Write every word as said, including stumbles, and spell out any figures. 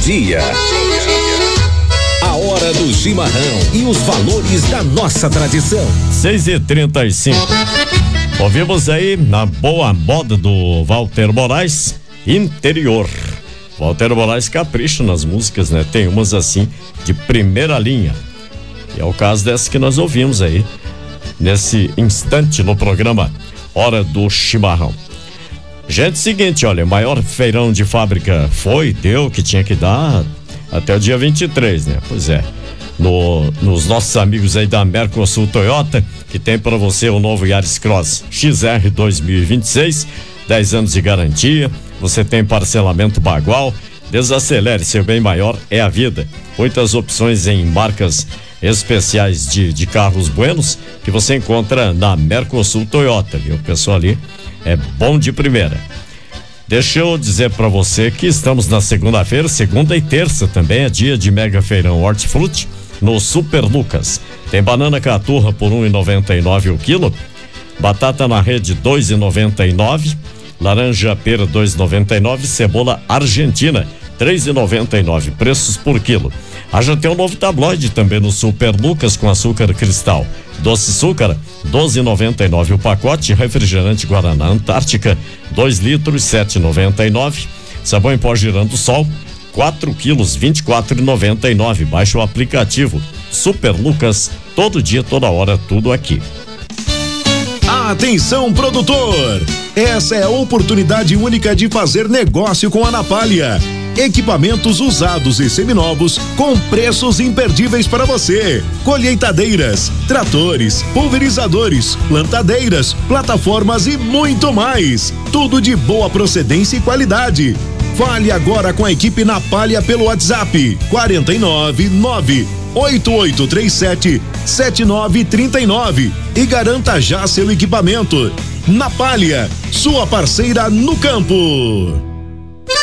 dia. A hora do chimarrão e os valores da nossa tradição. seis e trinta e cinco. Ouvimos aí na boa moda do Walter Moraes, Interior. Walter Moraes capricha nas músicas, né? Tem umas assim de primeira linha. E é o caso dessa que nós ouvimos aí nesse instante no programa Hora do Chimarrão. Gente, seguinte, olha, o maior feirão de fábrica foi, deu o que tinha que dar até o dia vinte e três, né? Pois é. No, nos nossos amigos aí da Mercosul Toyota, que tem para você o novo Yaris Cross X R dois mil e vinte e seis, dez anos de garantia, você tem parcelamento bagual, desacelere, seu bem maior é a vida. Muitas opções em marcas especiais de, de carros buenos que você encontra na Mercosul Toyota, viu? O pessoal ali é bom de primeira. Deixa eu dizer para você que estamos na segunda-feira, segunda e terça também é dia de mega feirão hortifruti no Super Lucas. Tem banana caturra por um e noventa e nove o quilo, batata na rede dois e noventa e nove, laranja pera dois e noventa e nove, cebola argentina três e noventa e nove, preços por quilo. Ah, já tem um novo tabloide também no Super Lucas com açúcar cristal. Doce açúcar, doze e noventa e nove o pacote. Refrigerante Guaraná Antártica, dois litros, sete e noventa e nove. Sabão em pó Girando Sol, quatro quilos, vinte e quatro e noventa e nove. Baixe o aplicativo Super Lucas, todo dia, toda hora, tudo aqui. Atenção, produtor! Essa é a oportunidade única de fazer negócio com a Napalha. Equipamentos usados e seminovos com preços imperdíveis para você. Colheitadeiras, tratores, pulverizadores, plantadeiras, plataformas e muito mais. Tudo de boa procedência e qualidade. Fale agora com a equipe Napalha pelo WhatsApp quarenta e nove, nove oito oito três sete, sete nove três nove e garanta já seu equipamento. Napalha, sua parceira no campo.